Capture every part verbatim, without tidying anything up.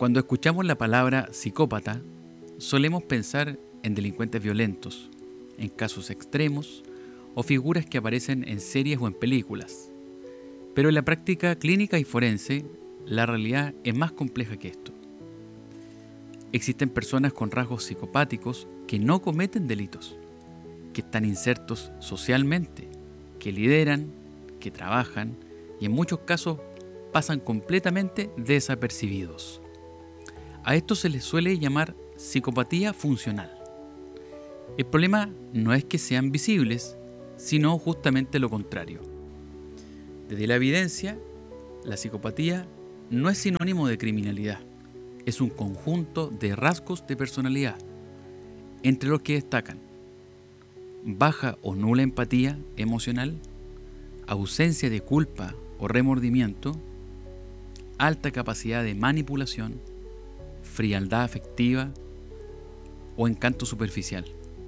Cuando escuchamos la palabra psicópata, solemos pensar en delincuentes violentos, en casos extremos o figuras que aparecen en series o en películas. Pero en la práctica clínica y forense, la realidad es más compleja que esto. Existen personas con rasgos psicopáticos que no cometen delitos, que están insertos socialmente, que lideran, que trabajan y en muchos casos pasan completamente desapercibidos. A esto se les suele llamar psicopatía funcional. El problema no es que sean visibles, sino justamente lo contrario. Desde la evidencia, la psicopatía no es sinónimo de criminalidad, es un conjunto de rasgos de personalidad, entre los que destacan baja o nula empatía emocional, ausencia de culpa o remordimiento, alta capacidad de manipulación, frialdad afectiva o encanto superficial.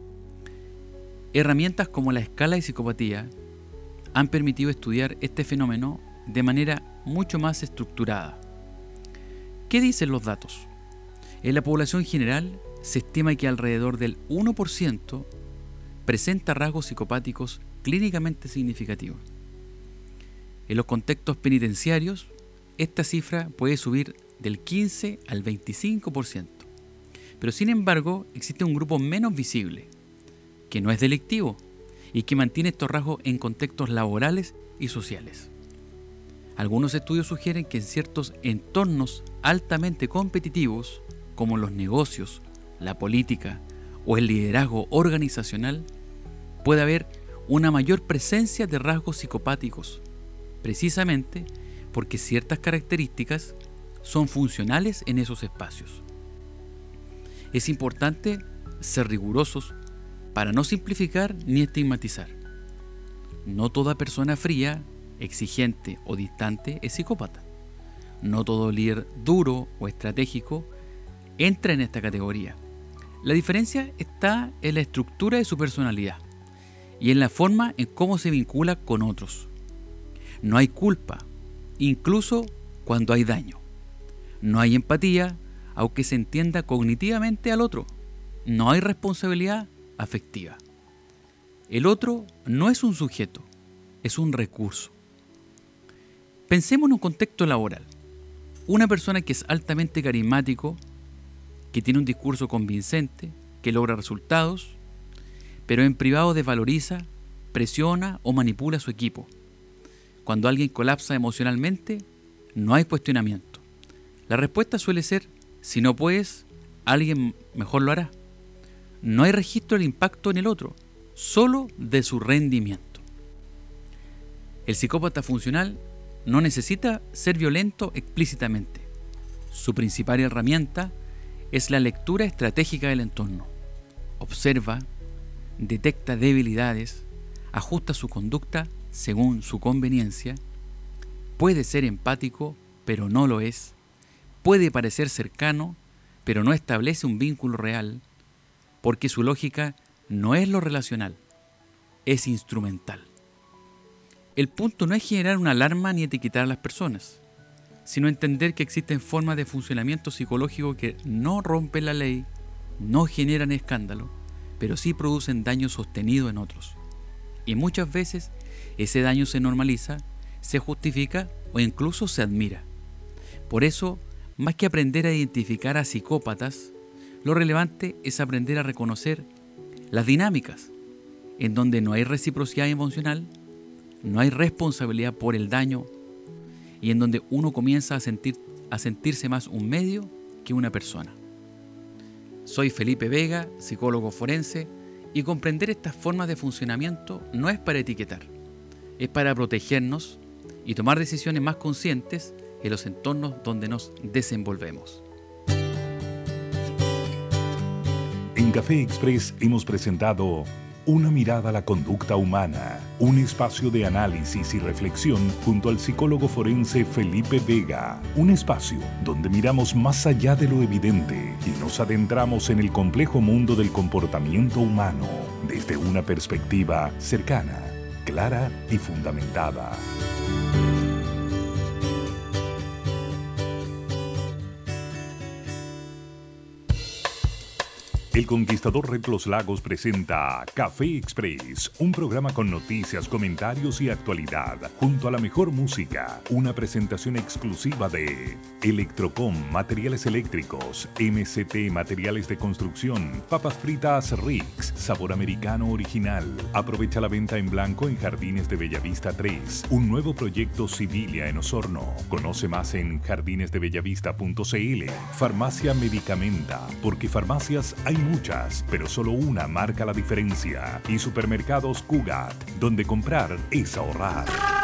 Herramientas como la escala de psicopatía han permitido estudiar este fenómeno de manera mucho más estructurada. ¿Qué dicen los datos? En la población general se estima que alrededor del uno por ciento presenta rasgos psicopáticos clínicamente significativos. En los contextos penitenciarios, esta cifra puede subir del quince al veinticinco por ciento. Pero sin embargo, existe un grupo menos visible, que no es delictivo y que mantiene estos rasgos en contextos laborales y sociales. Algunos estudios sugieren que en ciertos entornos altamente competitivos, como los negocios, la política o el liderazgo organizacional, puede haber una mayor presencia de rasgos psicopáticos, precisamente porque ciertas características son funcionales en esos espacios. Es importante ser rigurosos para no simplificar ni estigmatizar. No toda persona fría, exigente o distante es psicópata. No todo líder duro o estratégico entra en esta categoría. La diferencia está en la estructura de su personalidad y en la forma en cómo se vincula con otros. No hay culpa, incluso cuando hay daño. No hay empatía, aunque se entienda cognitivamente al otro. No hay responsabilidad afectiva. El otro no es un sujeto, es un recurso. Pensemos en un contexto laboral. Una persona que es altamente carismático, que tiene un discurso convincente, que logra resultados, pero en privado desvaloriza, presiona o manipula a su equipo. Cuando alguien colapsa emocionalmente, no hay cuestionamiento. La respuesta suele ser, si no puedes, alguien mejor lo hará. No hay registro del impacto en el otro, solo de su rendimiento. El psicópata funcional no necesita ser violento explícitamente. Su principal herramienta es la lectura estratégica del entorno. Observa, detecta debilidades, ajusta su conducta según su conveniencia, puede ser empático, pero no lo es, puede parecer cercano, pero no establece un vínculo real, porque su lógica no es lo relacional, es instrumental. El punto no es generar una alarma ni etiquetar a las personas, sino entender que existen formas de funcionamiento psicológico que no rompen la ley, no generan escándalo, pero sí producen daño sostenido en otros. Y muchas veces ese daño se normaliza, se justifica o incluso se admira. Por eso, más que aprender a identificar a psicópatas, lo relevante es aprender a reconocer las dinámicas, en donde no hay reciprocidad emocional, no hay responsabilidad por el daño y en donde uno comienza a, sentir, a sentirse más un medio que una persona. Soy Felipe Vega, psicólogo forense, y comprender estas formas de funcionamiento no es para etiquetar, es para protegernos y tomar decisiones más conscientes en los entornos donde nos desenvolvemos. En Café Express hemos presentado Una mirada a la conducta humana, un espacio de análisis y reflexión junto al psicólogo forense Felipe Vega. Un espacio donde miramos más allá de lo evidente y nos adentramos en el complejo mundo del comportamiento humano desde una perspectiva cercana, clara y fundamentada. El Conquistador Red Los Lagos presenta Café Express, un programa con noticias, comentarios y actualidad, junto a la mejor música. Una presentación exclusiva de Electrocom, materiales eléctricos, M C T, materiales de construcción, papas fritas Rix, sabor americano original. Aprovecha la venta en blanco en Jardines de Bellavista tres, un nuevo proyecto Civilia en Osorno. Conoce más en jardines de bellavista punto c l. Farmacia Medicamenta, porque farmacias hay muchas, pero solo una marca la diferencia. Y Supermercados Cugat, donde comprar es ahorrar.